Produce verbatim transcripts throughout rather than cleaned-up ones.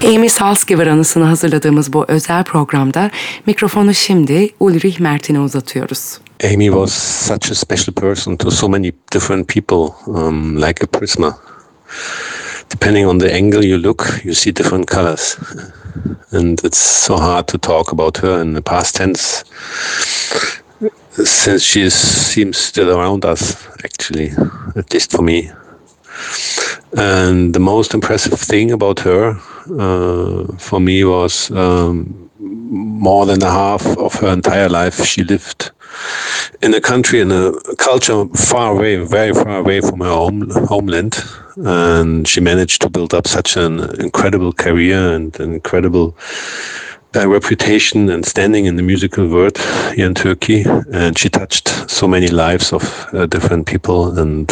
Amy Salzgiver anısını hazırladığımız bu özel programda mikrofonu şimdi Ulrich Mertin'e uzatıyoruz. Amy was such a special person to so many different people, um, like a prism. Depending on the angle you look, you see different colors. And it's so hard to talk about her in the past tense, since she is, seems still around us, actually, at least for me. And the most impressive thing about her, uh, for me, was um, more than a half of her entire life she lived in a country, in a culture far away, very far away from her home, homeland. And she managed to build up such an incredible career and an incredible uh, reputation and standing in the musical world here in Turkey. And she touched so many lives of uh, different people, and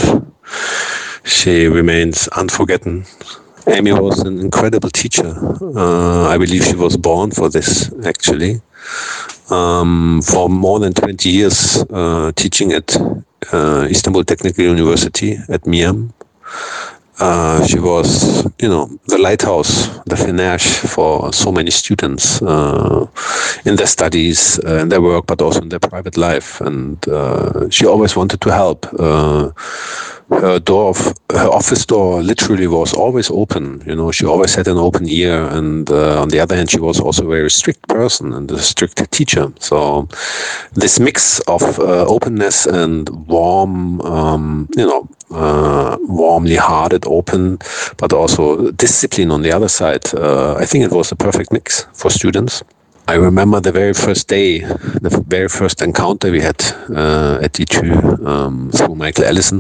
she remains unforgotten. Amy was an incredible teacher. Uh, I believe she was born for this, actually. Um, for more than twenty years, uh, teaching at uh, Istanbul Technical University at MIAM. Uh, she was, you know, the lighthouse, the Fenerj for so many students uh, in their studies, uh, in their work, but also in their private life. And uh, she always wanted to help. Uh, her door, of, her office door, literally was always open. You know, she always had an open ear. And uh, on the other hand, she was also a very strict person and a strict teacher. So this mix of uh, openness and warm, um, you know, uh, warmly hearted, open, but also discipline on the other side. Uh, I think it was the perfect mix for students. I remember the very first day, the very first encounter we had uh, at D two um, through Michael Ellison.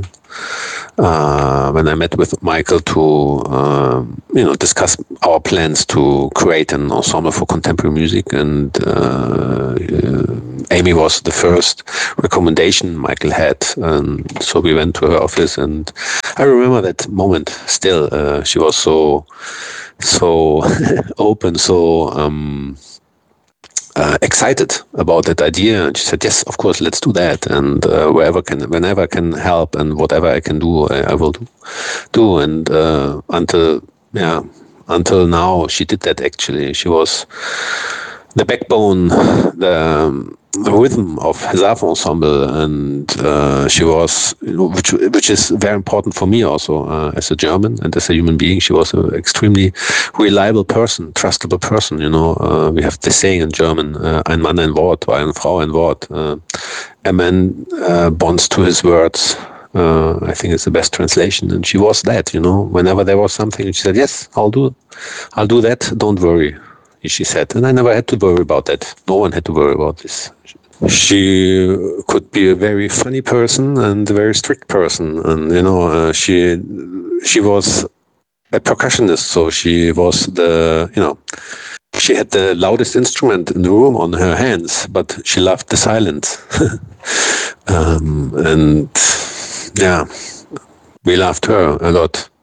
Uh, when I met with Michael to, uh, you know, discuss our plans to create an ensemble for contemporary music, and uh, uh, Amy was the first recommendation Michael had, and so we went to her office, and I remember that moment still. Uh, she was so, so open, so. Um, Uh, excited about that idea, and she said, "Yes, of course, let's do that." And uh, wherever can, whenever I can help, and whatever I can do, I, I will do. Do and uh, until yeah, until now, she did that. Actually, she was the backbone, the, um, the rhythm of Hazaf Ensemble, and uh, she was, you know, which which is very important for me also uh, as a German and as a human being. She was an extremely reliable person, trustable person. You know, uh, we have this saying in German: uh, "Ein Mann ein Wort, or eine Frau ein Wort." Uh, a man uh, bonds to his words. Uh, I think it's the best translation, and she was that. You know, whenever there was something, she said, "Yes, I'll do, I'll do that. Don't worry." She said, and I never had to worry about that. No one had to worry about this. She could be a very funny person and a very strict person, and you know, uh, she she was a percussionist, so she was the, you know, she had the loudest instrument in the room on her hands, but she loved the silence. um, and yeah, we loved her a lot.